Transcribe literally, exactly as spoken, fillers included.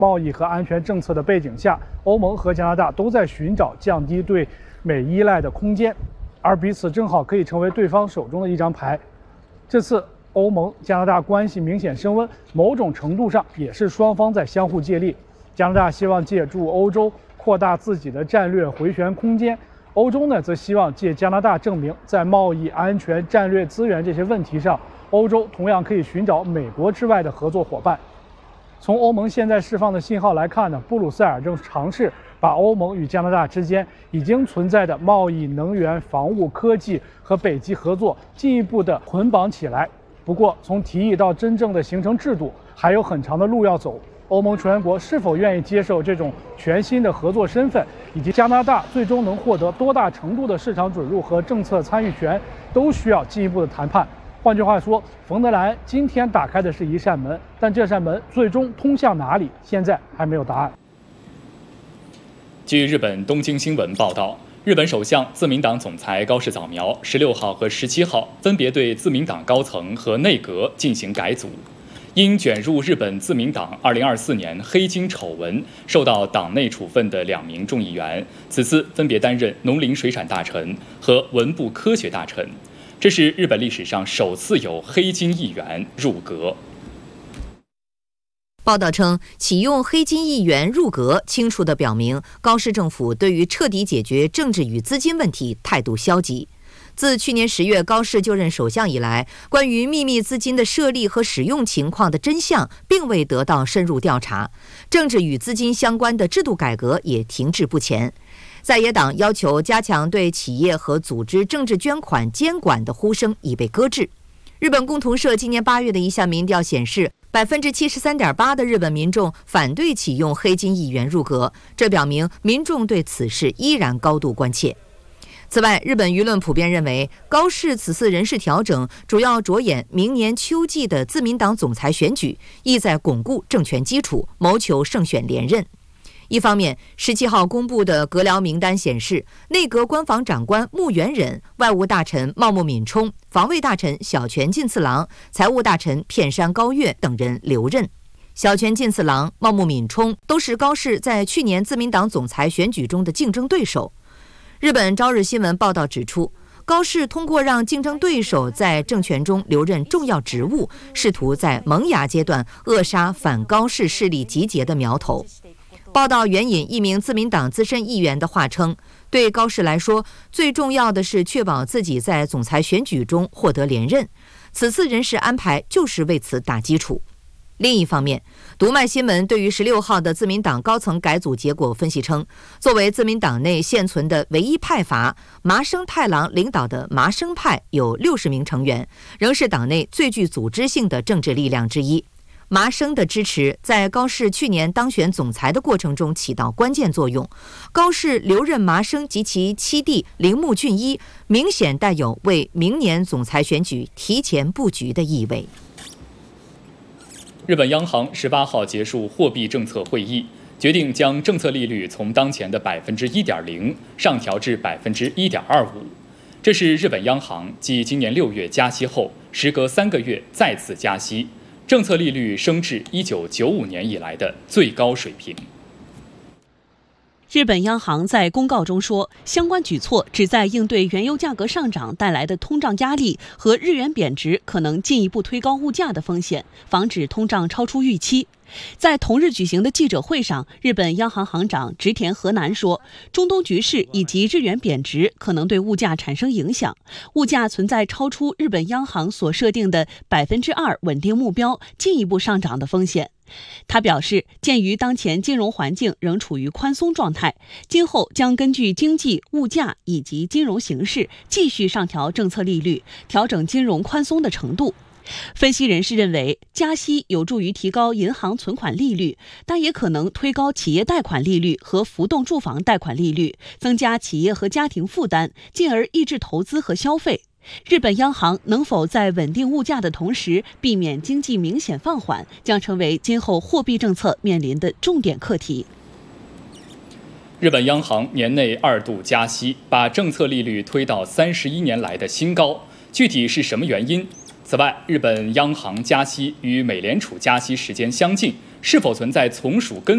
贸易和安全政策的背景下，欧盟和加拿大都在寻找降低对美依赖的空间，而彼此正好可以成为对方手中的一张牌。这次欧盟加拿大关系明显升温，某种程度上也是双方在相互借力。加拿大希望借助欧洲扩大自己的战略回旋空间，欧洲呢则希望借加拿大证明，在贸易、安全、战略资源这些问题上，欧洲同样可以寻找美国之外的合作伙伴。从欧盟现在释放的信号来看呢，布鲁塞尔正尝试把欧盟与加拿大之间已经存在的贸易、能源、防务、科技和北极合作进一步的捆绑起来。不过，从提议到真正的形成制度，还有很长的路要走。欧盟成员国是否愿意接受这种全新的合作身份，以及加拿大最终能获得多大程度的市场准入和政策参与权，都需要进一步的谈判。换句话说，冯德莱恩今天打开的是一扇门，但这扇门最终通向哪里，现在还没有答案。 据日本东京新闻报道，日本首相自民党总裁高市早苗十六号和十七号分别对自民党高层和内阁进行改组。因卷入日本自民党二零二四年黑金丑闻受到党内处分的两名众议员，此次分别担任农林水产大臣和文部科学大臣。这是日本历史上首次有黑金议员入阁。 报道称，启用黑金议员入阁，清楚地表明高市政府对于彻底解决政治与资金问题态度消极。自去年十月高市就任首相以来，关于秘密资金的设立和使用情况的真相并未得到深入调查，政治与资金相关的制度改革也停滞不前。在野党要求加强对企业和组织政治捐款监管的呼声已被搁置。日本共同社今年八月的一项民调显示，百分之七十三点八的日本民众反对启用黑金议员入阁，这表明民众对此事依然高度关切。此外，日本舆论普遍认为，高市此次人事调整主要着眼明年秋季的自民党总裁选举，意在巩固政权基础，谋求胜选连任。一方面，十七号公布的阁僚名单显示，内阁官房长官木原忍、外务大臣茂木敏充、防卫大臣小泉进次郎、财务大臣片山高月等人留任。小泉进次郎、茂木敏充都是高市在去年自民党总裁选举中的竞争对手。日本朝日新闻报道指出，高市通过让竞争对手在政权中留任重要职务，试图在萌芽阶段扼杀反高市势力集结的苗头。报道援引一名自民党资深议员的话称，对高市来说，最重要的是确保自己在总裁选举中获得连任，此次人事安排就是为此打基础。另一方面，读卖新闻对于十六号的自民党高层改组结果分析称，作为自民党内现存的唯一派阀，麻生太郎领导的麻生派有六十名成员，仍是党内最具组织性的政治力量之一。麻生的支持在高市去年当选总裁的过程中起到关键作用。高市留任麻生及其妻弟铃木俊一，明显带有为明年总裁选举提前布局的意味。 日本央行十八号结束货币政策会议，决定将政策利率从当前的百分之一点零上调至百分之一点二五。这是日本央行继今年六月加息后，时隔三个月再次加息。政策利率升至一九九五年以来的最高水平。 日本央行在公告中说，相关举措旨在应对原油价格上涨带来的通胀压力和日元贬值可能进一步推高物价的风险，防止通胀超出预期。在同日举行的记者会上，日本央行行长植田和男说，中东局势以及日元贬值可能对物价产生影响，物价存在超出日本央行所设定的百分之二稳定目标进一步上涨的风险。他表示，鉴于当前金融环境仍处于宽松状态，今后将根据经济、物价以及金融形势继续上调政策利率，调整金融宽松的程度。分析人士认为，加息有助于提高银行存款利率，但也可能推高企业贷款利率和浮动住房贷款利率，增加企业和家庭负担，进而抑制投资和消费。日本央行能否在稳定物价的同时避免经济明显放缓，将成为今后货币政策面临的重点课题。 日本央行年内二度加息，把政策利率推到三十一年来的新高，具体是什么原因？此外，日本央行加息与美联储加息时间相近，是否存在从属跟